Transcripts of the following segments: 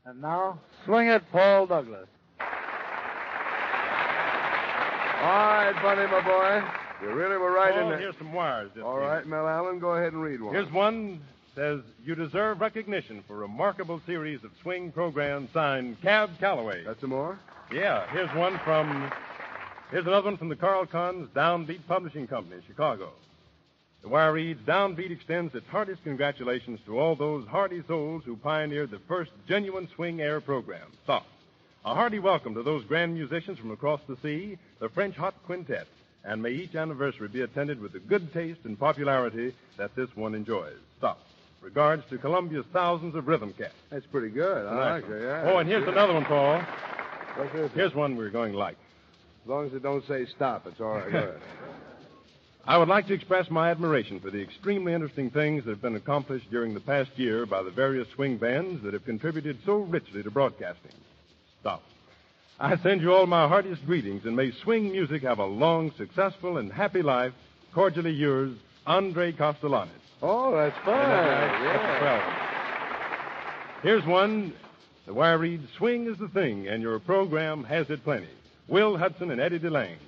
And now, swing it, Paul Douglas. All right, Bunny, my boy. You really were right in there. Here's some wires. All right, Mel Allen, go ahead and read one. Here's one. Says, you deserve recognition for a remarkable series of swing programs signed Cab Calloway. Got some more? Yeah, here's another one from the Carl Conn's Downbeat Publishing Company, Chicago. The wire reads, Downbeat extends its heartiest congratulations to all those hardy souls who pioneered the first genuine swing air program, Soft. A hearty welcome to those grand musicians from across the sea, the French Hot Quintet, and may each anniversary be attended with the good taste and popularity that this one enjoys. Soft. Regards to Columbia's thousands of rhythm cats. That's pretty good. I like it, yeah. Oh, and here's another one, Paul. What's this? Here's one we're going to like. As long as it don't say stop, it's all right. Go ahead. I would like to express my admiration for the extremely interesting things that have been accomplished during the past year by the various swing bands that have contributed so richly to broadcasting. Stop. I send you all my heartiest greetings, and may swing music have a long, successful, and happy life. Cordially yours, Andre Castellanos. Oh, that's fine. Yeah. Here's one. The wire reads, Swing is the thing, and your program has it plenty. Will Hudson and Eddie DeLange.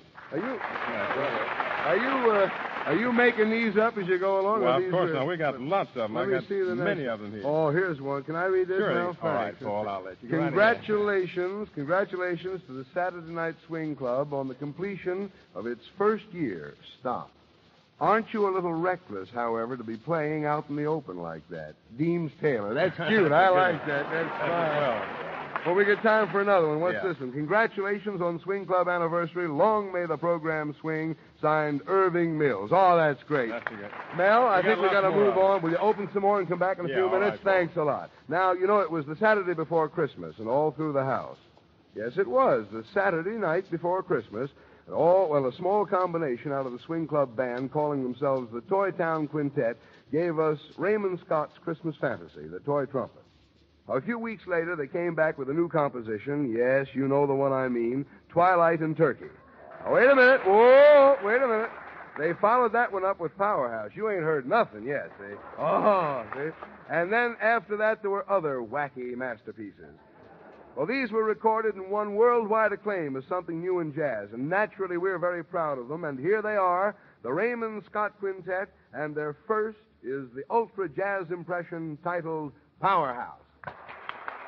Are you making these up as you go along? Well, of course. Now, we got lots of them. I got many of them here. Oh, here's one. Can I read this? Sure. Now? All right, Paul, I'll let you. Congratulations to the Saturday Night Swing Club on the completion of its first year. Stop. Aren't you a little reckless, however, to be playing out in the open like that? Deems Taylor. That's cute. I like that. That's fine. Well, we got time for another one. What's this one? Congratulations on Swing Club anniversary. Long may the program swing. Signed, Irving Mills. Oh, that's great. That's good. Mel, I think we've got to move on. Will you open some more and come back in a few minutes? Right, Thanks a lot. Now, you know, it was the Saturday before Christmas and all through the house. Yes, it was. The Saturday night before Christmas. A small combination out of the Swing Club band calling themselves the Toy Town Quintet gave us Raymond Scott's Christmas Fantasy, the toy trumpet. A few weeks later, they came back with a new composition. Yes, you know the one I mean, Twilight and Turkey. Now, wait a minute. Whoa, wait a minute. They followed that one up with Powerhouse. You ain't heard nothing yet, see? Oh, see? And then after that, there were other wacky masterpieces. Well, these were recorded and won worldwide acclaim as something new in jazz, and naturally we're very proud of them. And here they are, the Raymond Scott Quintet, and their first is the ultra jazz impression titled Powerhouse.